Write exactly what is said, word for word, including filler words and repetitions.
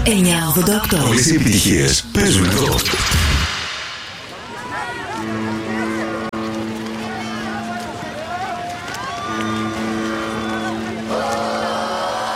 εννιακόσια ογδόντα οκτώ. Όλες οι επιτυχίες παίζουν εδώ.